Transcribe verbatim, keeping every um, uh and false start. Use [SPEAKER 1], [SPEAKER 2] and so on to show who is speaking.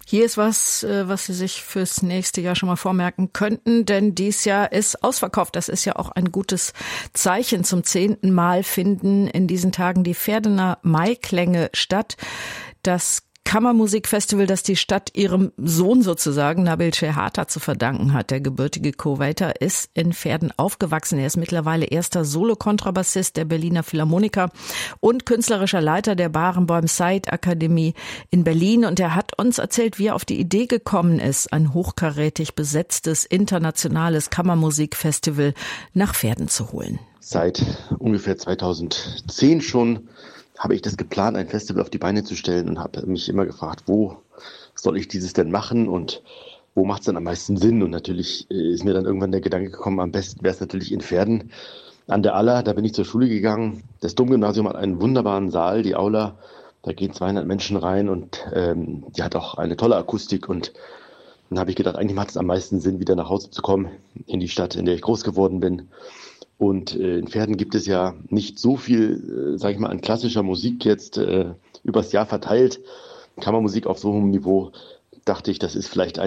[SPEAKER 1] Hier ist was, was Sie sich fürs nächste Jahr schon mal vormerken könnten, denn dies Jahr ist ausverkauft. Das ist ja auch ein gutes Zeichen. Zum zehnten Mal finden in diesen Tagen die Verdener Maiklänge statt. Das Kammermusikfestival, das die Stadt ihrem Sohn sozusagen, Nabil Şehatar, zu verdanken hat. Der gebürtige Kuwaiter ist in Verden aufgewachsen. Er ist mittlerweile erster Solo-Kontrabassist der Berliner Philharmoniker und künstlerischer Leiter der Barenboim Said Akademie in Berlin. Und er hat uns erzählt, wie er auf die Idee gekommen ist, ein hochkarätig besetztes internationales Kammermusikfestival nach Verden zu holen.
[SPEAKER 2] Seit ungefähr zweitausendzehn schon habe ich das geplant, ein Festival auf die Beine zu stellen und habe mich immer gefragt, wo soll ich dieses denn machen und wo macht es dann am meisten Sinn? Und natürlich ist mir dann irgendwann der Gedanke gekommen, am besten wäre es natürlich in Verden an der Aller. Da bin ich zur Schule gegangen. Das Domgymnasium hat einen wunderbaren Saal, die Aula. Da gehen zweihundert Menschen rein und ähm, die hat auch eine tolle Akustik. Und dann habe ich gedacht, eigentlich macht es am meisten Sinn, wieder nach Hause zu kommen, in die Stadt, in der ich groß geworden bin. Und äh, in Verden gibt es ja nicht so viel, äh, sage ich mal, an klassischer Musik jetzt äh, übers Jahr verteilt. Kammermusik auf so hohem Niveau, dachte ich, das ist vielleicht ein